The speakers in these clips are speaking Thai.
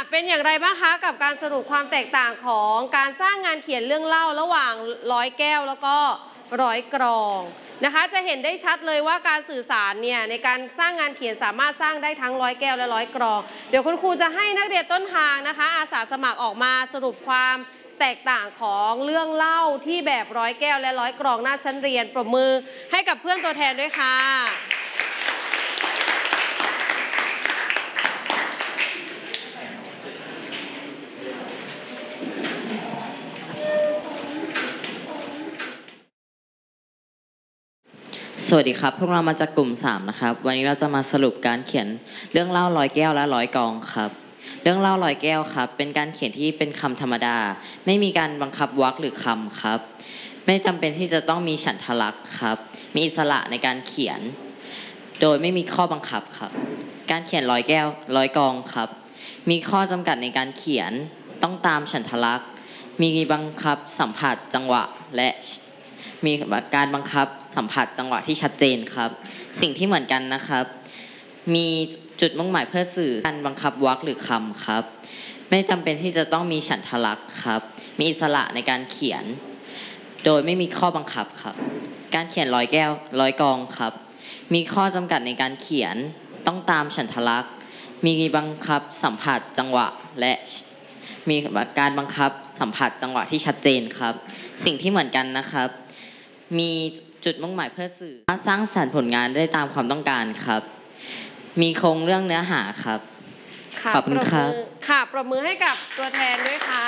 เป็นอย่างไรบ้างคะกับการสรุปความแตกต่างของการสร้างงานเขียนเรื่องเล่าระหว่างร้อยแก้วแล้วก็ร้อยกรองนะคะจะเห็นได้ชัดเลยว่าการสื่อสารเนี่ยในการสร้างงานเขียนสามารถสร้างได้ทั้งร้อยแก้วและร้อยกรองเดี๋ยวคุณครูจะให้นักเรียนต้นทางนะคะอาสาสมัครออกมาสรุปความแตกต่างของเรื่องเล่าที่แบบร้อยแก้วและร้อยกรองหน้าชั้นเรียนปรบมือให้กับเพื่อนตัวแทนด้วยค่ะสวัสดีครับพวกเรามาจากกลุ่ม3นะครับวันนี้เราจะมาสรุปการเขียนเรื่องเล่าร้อยแก้วและร้อยกรองครับเรื่องเล่าร้อยแก้วครับเป็นการเขียนที่เป็นคำธรรมดาไม่มีการบังคับวรรคหรือคำครับไม่จำเป็นที่จะต้องมีฉันทลักษณ์ครับมีอิสระในการเขียนโดยไม่มีข้อบังคับครับการเขียนร้อยแก้วร้อยกรองครับมีข้อจำกัดในการเขียนต้องตามฉันทลักษณ์มีบังคับสัมผัสจังหวะและมีการบังคับสัมผัสจังหวะที่ชัดเจนครับสิ่งที่เหมือนกันนะครับมีจุดมุ่งหมายเพื่อสื่อการบังคับวรรคหรือคำครับไม่จำเป็นที่จะต้องมีฉันทลักษณ์ครับมีอิสระในการเขียนโดยไม่มีข้อบังคับครับการเขียนร้อยแก้วร้อยกรองครับมีข้อจำกัดในการเขียนต้องตามฉันทลักษณ์มีบังคับสัมผัสจังหวะและมีการบังคับสัมผัสจังหวะที่ชัดเจนครับสิ่งที่เหมือนกันนะครับมีจุดมุ่งหมายเพื่อสื่อสร้างสรรค์ผลงานได้ตามความต้องการครับมีโครงเรื่องเนื้อหาครับขอบคุณครับค่ะปรบมือให้กับตัวแทนด้วยค่ะ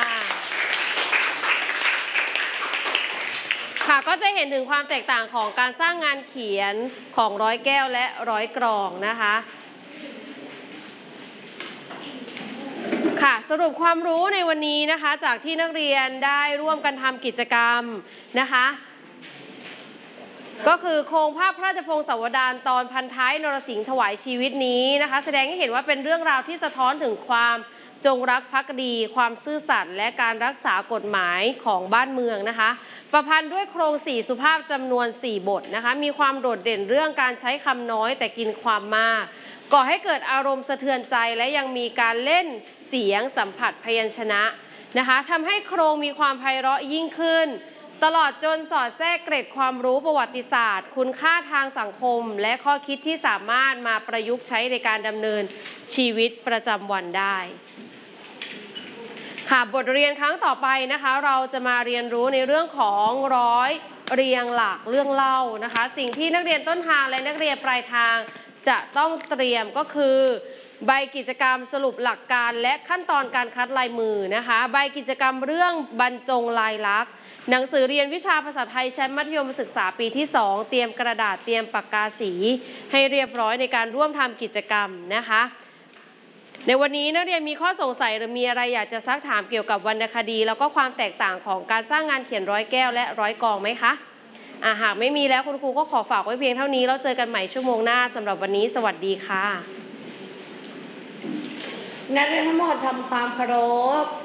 ค่ะก็จะเห็นถึงความแตกต่างของการสร้างงานเขียนของร้อยแก้วและร้อยกรองนะคะค่ะสรุปความรู้ในวันนี้นะคะจากที่นักเรียนได้ร่วมกันทำกิจกรรมนะคะก็คือโครงภาพพระราชพงศาวดารตอนพันท้ายนรสิงห์ถวายชีวิตนี้นะคะแสดงให้เห็นว่าเป็นเรื่องราวที่สะท้อนถึงความจงรักภักดีความซื่อสัตย์และการรักษากฎหมายของบ้านเมืองนะคะประพันธ์ด้วยโครง4สุภาพจำนวน4บทนะคะมีความโดดเด่นเรื่องการใช้คำน้อยแต่กินความมากก่อให้เกิดอารมณ์สะเทือนใจและยังมีการเล่นเสียงสัมผัสพยัญชนะนะคะทำให้โครงมีความไพเราะยิ่งขึ้นตลอดจนสอดแทรกเกร็ดความรู้ประวัติศาสตร์คุณค่าทางสังคมและข้อคิดที่สามารถมาประยุกต์ใช้ในการดำเนินชีวิตประจำวันได้ค่ะบทเรียนครั้งต่อไปนะคะเราจะมาเรียนรู้ในเรื่องของร้อยเรียงหลักเรื่องเล่านะคะสิ่งที่นักเรียนต้นทางและนักเรียนปลายทางจะต้องเตรียมก็คือใบกิจกรรมสรุปหลักการและขั้นตอนการคัดลายมือนะคะใบกิจกรรมเรื่องบรรจงลายลักษณ์หนังสือเรียนวิชาภาษาไทยชั้นมัธยมศึกษาปีที่2เตรียมกระดาษเตรียมปากกาสีให้เรียบร้อยในการร่วมทำกิจกรรมนะคะในวันนี้นักเรียนมีข้อสงสัยหรือมีอะไรอยากจะซักถามเกี่ยวกับวรรณคดีแล้วก็ความแตกต่างของการสร้างงานเขียนร้อยแก้วและร้อยกรองไหมคะหากไม่มีแล้วคุณครูก็ขอฝากไว้เพียงเท่านี้แล้วเจอกันใหม่ชั่วโมงหน้าสำหรับวันนี้สวัสดีค่ะนักเรียนทั้งหมดทำความเคารพ